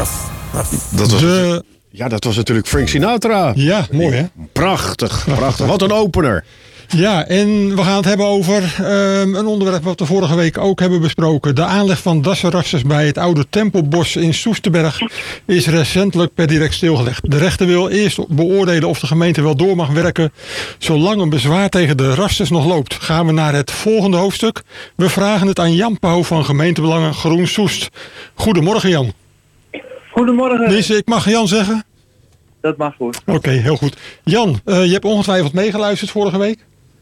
Dat was natuurlijk Frank Sinatra. Ja, mooi hè? Prachtig. Wat een opener. Ja, en we gaan het hebben over een onderwerp wat we vorige week ook hebben besproken. De aanleg van dassenrasters bij het oude Tempelbos in Soesterberg is recentelijk per direct stilgelegd. De rechter wil eerst beoordelen of de gemeente wel door mag werken zolang een bezwaar tegen de rasters nog loopt. Gaan we naar het volgende hoofdstuk. We vragen het aan Jan Pauw van Gemeentebelangen Groen Soest. Goedemorgen Jan. Goedemorgen. Dus ik mag Jan zeggen? Dat mag goed. Oké, heel goed. Jan, je hebt ongetwijfeld meegeluisterd vorige week.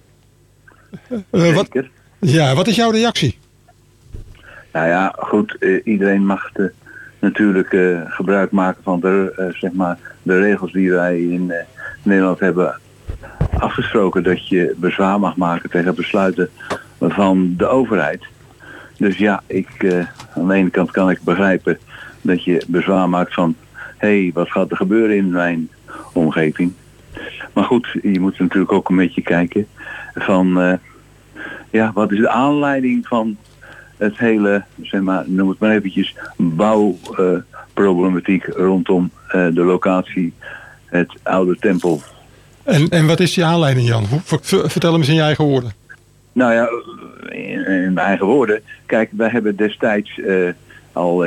Wat is jouw reactie? Nou ja, goed. Iedereen mag natuurlijk gebruik maken van de regels die wij in Nederland hebben afgesproken. Dat je bezwaar mag maken tegen besluiten van de overheid. Dus ja, aan de ene kant kan ik begrijpen dat je bezwaar maakt van wat gaat er gebeuren in mijn omgeving. Maar goed, je moet natuurlijk ook een beetje kijken van wat is de aanleiding van het hele, noem het maar eventjes, bouwproblematiek rondom de locatie, het oude tempel. En wat is die aanleiding, Jan? Vertel hem eens in je eigen woorden. Nou ja, in mijn eigen woorden. Kijk, wij hebben destijds al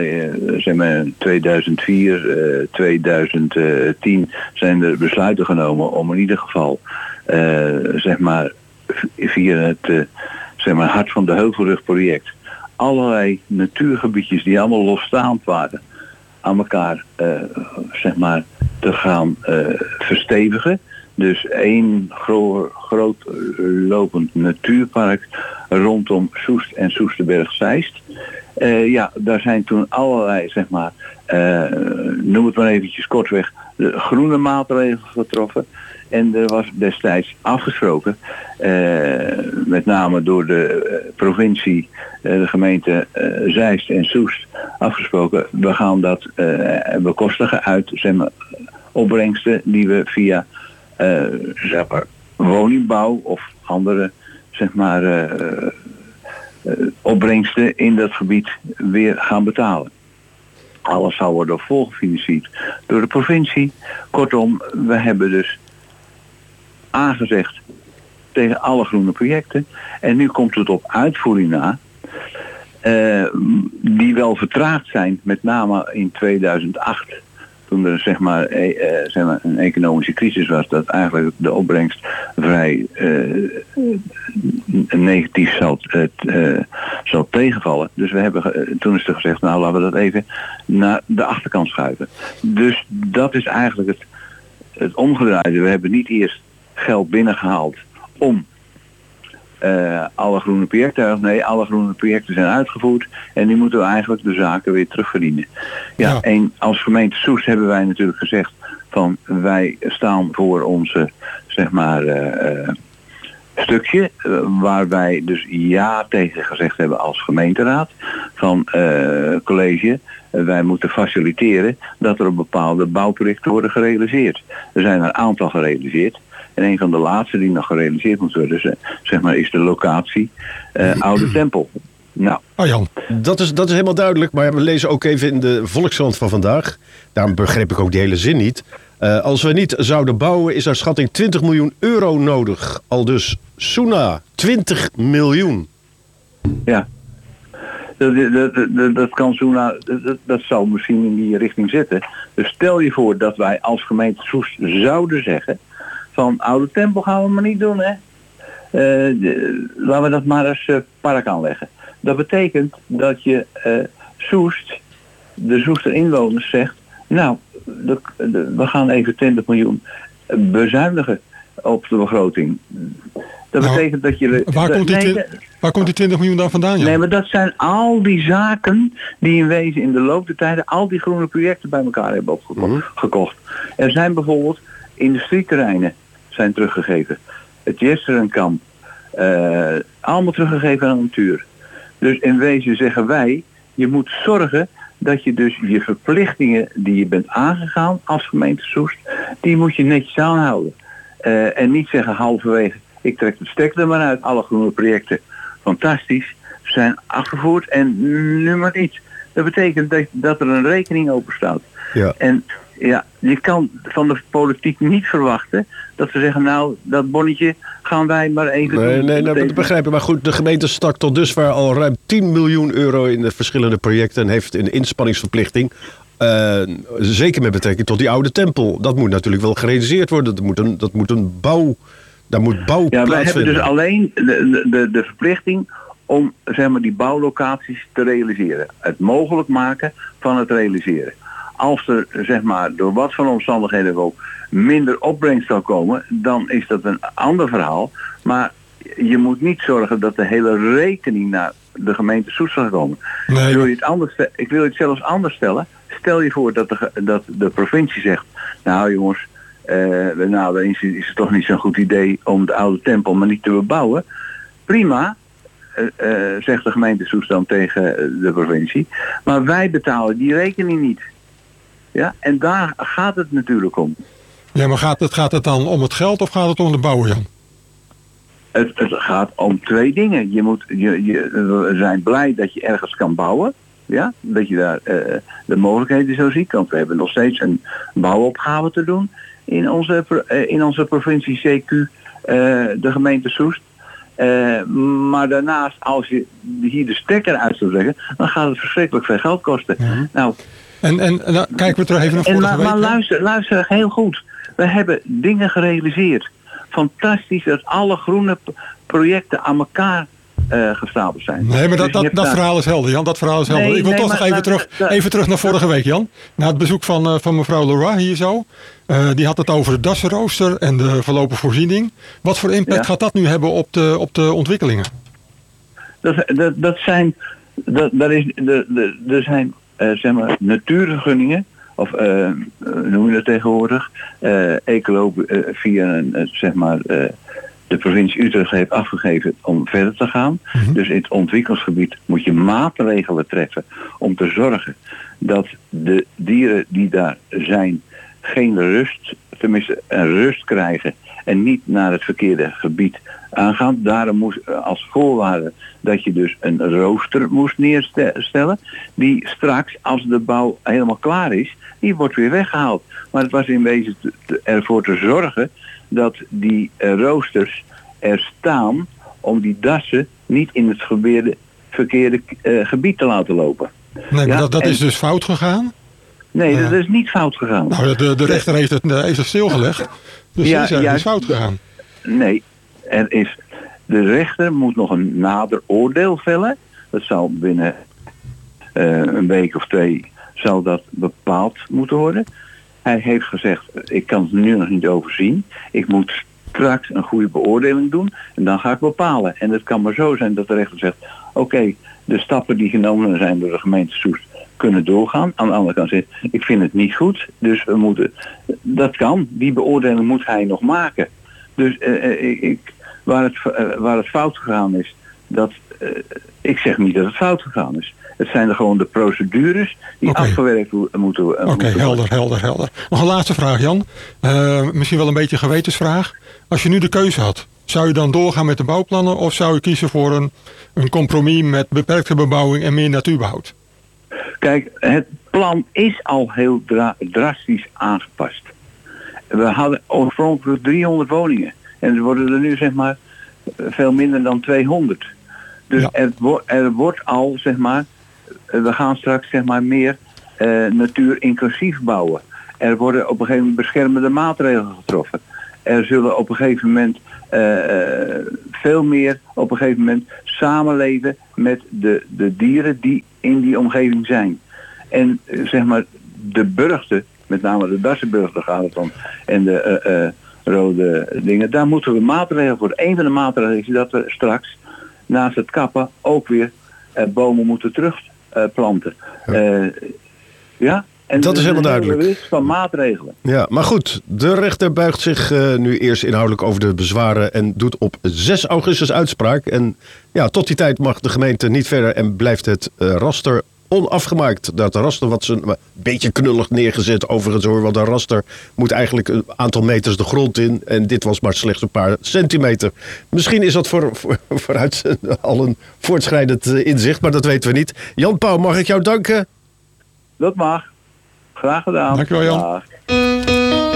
2004, 2010 zijn er besluiten genomen om in ieder geval via het hart van de Heuvelrug project allerlei natuurgebiedjes die allemaal losstaand waren aan elkaar te gaan verstevigen. Dus één groot lopend natuurpark rondom Soest en Soesterberg-Zeist. Daar zijn toen allerlei, noem het maar eventjes kortweg, de groene maatregelen getroffen. En er was destijds afgesproken, met name door de provincie, de gemeente Zeist en Soest, afgesproken, we gaan dat bekostigen uit opbrengsten die we via woningbouw of andere opbrengsten in dat gebied weer gaan betalen. Alles zou worden volgefinancierd door de provincie. Kortom, we hebben dus aangezegd tegen alle groene projecten. En nu komt het op uitvoering na. Die wel vertraagd zijn, met name in 2008. Toen er een economische crisis was, dat eigenlijk de opbrengst vrij negatief zal tegenvallen. Dus toen is er gezegd, nou laten we dat even naar de achterkant schuiven. Dus dat is eigenlijk het omgedraaide. We hebben niet eerst geld binnengehaald om alle groene projecten. Nee, alle groene projecten zijn uitgevoerd en nu moeten we eigenlijk de zaken weer terugverdienen. Ja. En als gemeente Soest hebben wij natuurlijk gezegd van wij staan voor onze stukje waar wij dus ja tegen gezegd hebben als gemeenteraad van college. Wij moeten faciliteren dat er bepaalde bouwprojecten worden gerealiseerd. Er zijn een aantal gerealiseerd. En een van de laatste die nog gerealiseerd moet worden, is de locatie Oude Tempel. Nou. Jan, dat is helemaal duidelijk, maar we lezen ook even in de Volkskrant van vandaag. Daarom begreep ik ook die hele zin niet. Als we niet zouden bouwen, is naar schatting 20 miljoen euro nodig. Aldus Soena, 20 miljoen. Ja. Dat kan Soena, dat zou misschien in die richting zitten. Dus stel je voor dat wij als gemeente Soest zouden zeggen van Oude Tempel gaan we maar niet doen, hè. Laten we dat maar als park aanleggen. Dat betekent dat je de Soester inwoners zegt, nou, we gaan even 20 miljoen bezuinigen op de begroting. Dat betekent dat je... Waar komt die 20 miljoen dan vandaan, Jan? Nee, maar dat zijn al die zaken die in wezen in de loop der tijden al die groene projecten bij elkaar hebben opgekocht. Er zijn bijvoorbeeld industrieterreinen zijn teruggegeven. Het Jesserenkamp. Allemaal teruggegeven aan de natuur. Dus in wezen zeggen wij, je moet zorgen dat je dus je verplichtingen die je bent aangegaan als gemeente Soest, die moet je netjes aanhouden. En niet zeggen halverwege, ik trek het stekker er maar uit, alle groene projecten, fantastisch, zijn afgevoerd en nu maar niet. Dat betekent dat er een rekening open staat. Ja. En ja, je kan van de politiek niet verwachten dat ze zeggen, nou, dat bonnetje gaan wij maar even doen. Nee, dat begrijp ik. Maar goed, de gemeente stak tot dusver al ruim 10 miljoen euro in de verschillende projecten en heeft een inspanningsverplichting. Zeker met betrekking tot die oude tempel. Dat moet natuurlijk wel gerealiseerd worden. Dat moet een bouw. Daar moet bouw plaatsvinden. Ja, we hebben dus alleen de verplichting om, zeg maar, die bouwlocaties te realiseren. Het mogelijk maken van het realiseren. Als er, zeg maar, door wat van omstandigheden ook minder opbrengst zal komen, dan is dat een ander verhaal. Maar je moet niet zorgen dat de hele rekening naar de gemeente Soest zal komen. Nee. Ik wil het zelfs anders stellen. Stel je voor dat de provincie zegt, nou jongens, dan is het toch niet zo'n goed idee om de oude tempel maar niet te bebouwen. Prima, zegt de gemeente Soest dan tegen de provincie. Maar wij betalen die rekening niet. Ja, en daar gaat het natuurlijk om. Ja, maar gaat het dan om het geld of gaat het om de bouw, Jan? Het gaat om twee dingen. We zijn blij dat je ergens kan bouwen. Ja, dat je daar de mogelijkheden zo ziet. Want we hebben nog steeds een bouwopgave te doen in onze provincie CQ, de gemeente Soest. Maar daarnaast, als je hier de stekker uit zou trekken, dan gaat het verschrikkelijk veel geld kosten. Mm-hmm. Nou, en kijken we terug even naar vorige week. Maar luister heel goed. We hebben dingen gerealiseerd. Fantastisch dat alle groene projecten aan elkaar gestapeld zijn. Nee, maar dus dat verhaal is helder, Jan. Dat verhaal is helder. Ik wil toch nog even terug naar vorige week, Jan. Na het bezoek van mevrouw Leroy hier zo. Die had het over het dasrooster en de verlopen voorziening. Wat voor impact gaat dat nu hebben op de ontwikkelingen? Er zijn zeg maar natuurvergunningen, of noem je dat tegenwoordig, via zeg maar de provincie Utrecht heeft afgegeven om verder te gaan. Mm-hmm. Dus in het ontwikkelingsgebied moet je maatregelen treffen om te zorgen dat de dieren die daar zijn geen rust, tenminste een rust krijgen en niet naar het verkeerde gebied aangaan. Daarom moest als voorwaarde dat je dus een rooster moest neerstellen die straks, als de bouw helemaal klaar is, die wordt weer weggehaald. Maar het was in wezen ervoor te zorgen dat die roosters er staan om die dassen niet in het verkeerde gebied te laten lopen. Nee, maar dat is dus fout gegaan? Nee, dat is niet fout gegaan. Nou, de rechter heeft het stilgelegd. Dus is er fout gegaan. Nee, de rechter moet nog een nader oordeel vellen. Dat zal binnen een week of 2 zal dat bepaald moeten worden. Hij heeft gezegd, ik kan het nu nog niet overzien. Ik moet straks een goede beoordeling doen en dan ga ik bepalen. En het kan maar zo zijn dat de rechter zegt, oké, de stappen die genomen zijn door de gemeente Soest kunnen doorgaan. Aan de andere kant zegt, ik vind het niet goed, dus we moeten, dat kan. Die beoordeling moet hij nog maken. Dus waar het fout gegaan is, ik zeg niet dat het fout gegaan is. Het zijn er gewoon de procedures die afgewerkt moeten worden. Oké, helder. Nog een laatste vraag, Jan. Misschien wel een beetje een gewetensvraag. Als je nu de keuze had, zou je dan doorgaan met de bouwplannen of zou je kiezen voor een compromis met beperkte bebouwing en meer natuurbehoud? Kijk, het plan is al heel drastisch aangepast. We hadden oorspronkelijk 300 woningen. En er worden er nu zeg maar veel minder dan 200. Dus ja. Er wordt al zeg maar, we gaan straks zeg maar meer natuur inclusief bouwen. Er worden op een gegeven moment beschermende maatregelen getroffen. Er zullen op een gegeven moment veel meer op een gegeven moment samenleven met de dieren die in die omgeving zijn. En zeg maar de burchten, met name de Dassenburgten gaat het om, en de rode dingen, daar moeten we maatregelen voor. Een van de maatregelen is dat we straks naast het kappen ook weer bomen moeten terugplanten. Ja. En dat is helemaal duidelijk. Van maatregelen. Ja, maar goed, de rechter buigt zich nu eerst inhoudelijk over de bezwaren en doet op 6 augustus uitspraak. En ja, tot die tijd mag de gemeente niet verder en blijft het raster onafgemaakt. Dat raster wat ze een beetje knullig neergezet overigens hoor. Want een raster moet eigenlijk een aantal meters de grond in. En dit was maar slechts een paar centimeter. Misschien is dat vooruit al een voortschrijdend inzicht, maar dat weten we niet. Jan Pauw, mag ik jou danken? Dat mag. Graag gedaan. Dankjewel, Jan. Dag.